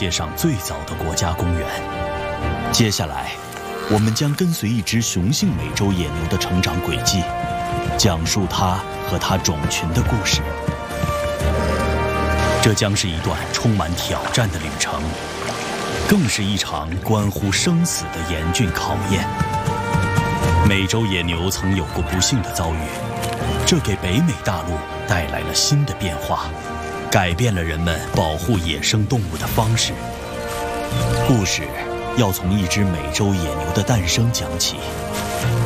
界上最早的国家公园。接下来，我们将跟随一只雄性美洲野牛的成长轨迹，讲述它和它种群的故事。这将是一段充满挑战的旅程，更是一场关乎生死的严峻考验。美洲野牛曾有过不幸的遭遇，这给北美大陆带来了新的变化，改变了人们保护野生动物的方式。故事要从一只美洲野牛的诞生讲起。